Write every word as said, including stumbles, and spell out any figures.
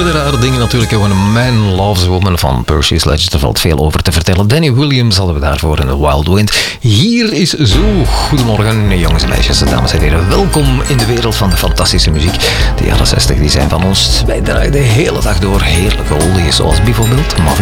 hele rare dingen natuurlijk. Gewoon een Man Loves Woman van Percy Sledge. Er valt veel over te vertellen. Danny Williams hadden we daarvoor in The Wild Wind. Hier is Zo. Goedemorgen, jongens en meisjes, dames en heren. Welkom in de wereld van de fantastische muziek. De jaren zestig die zijn van ons. Wij draaien de hele dag door heerlijke oldies, zoals bijvoorbeeld Marvin